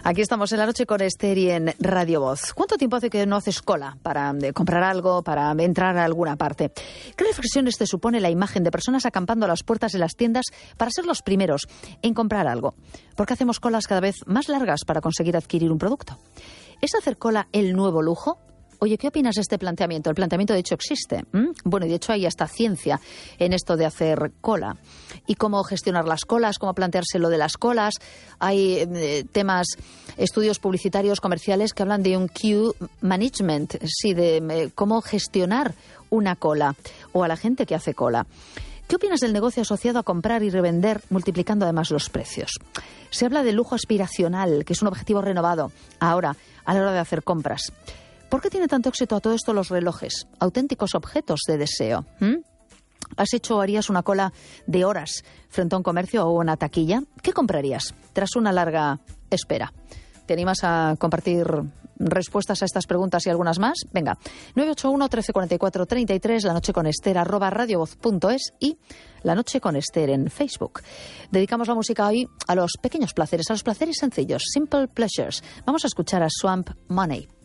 Aquí estamos en La Noche con Esther y en Radio Voz. ¿Cuánto tiempo hace que no haces cola para comprar algo, para entrar a alguna parte? ¿Qué reflexiones te supone la imagen de personas acampando a las puertas de las tiendas para ser los primeros en comprar algo? ¿Por qué hacemos colas cada vez más largas para conseguir adquirir un producto? ¿Es hacer cola el nuevo lujo? Oye, ¿qué opinas de este planteamiento? El planteamiento, de hecho, existe. Bueno, y de hecho hay hasta ciencia en esto de hacer cola. Y cómo gestionar las colas, cómo plantearse lo de las colas. Hay estudios publicitarios, comerciales, que hablan de un queue management, sí, de cómo gestionar una cola o a la gente que hace cola. ¿Qué opinas del negocio asociado a comprar y revender, multiplicando además los precios? Se habla de lujo aspiracional, que es un objetivo renovado ahora a la hora de hacer compras. ¿Por qué tiene tanto éxito a todo esto los relojes? Auténticos objetos de deseo. ¿Has hecho o harías una cola de horas frente a un comercio o una taquilla? ¿Qué comprarías tras una larga espera? ¿Te animas a compartir respuestas a estas preguntas y algunas más? Venga, 981 1344 33, La Noche con Esther, @radiovoz.es y La Noche con Esther en Facebook. Dedicamos la música hoy a los pequeños placeres, a los placeres sencillos, simple pleasures. Vamos a escuchar a Swamp Money.